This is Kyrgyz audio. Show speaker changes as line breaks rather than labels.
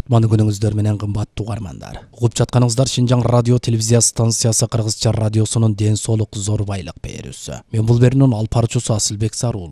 Кутман күнүңүздөр менен кымбаттуу угармандар. Угуп жатканыңыздар Шинжаң радио телевизия станциясы Кыргызча радиосунун ден соолук зор байлык берүүсү. Мен бул берүүнүн алып баруучусу Асылбек Сарыл.